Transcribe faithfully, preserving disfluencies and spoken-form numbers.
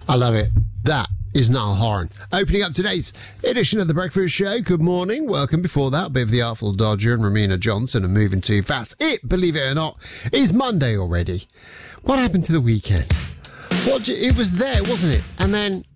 I love it. That is Niall Horan. Opening up today's edition of The Breakfast Show. Good morning. Welcome. Before that, a bit of The Artful Dodger and Romina Johnson and Moving Too Fast. It, believe it or not, is Monday already. What happened to the weekend? What? It was there, wasn't it? And then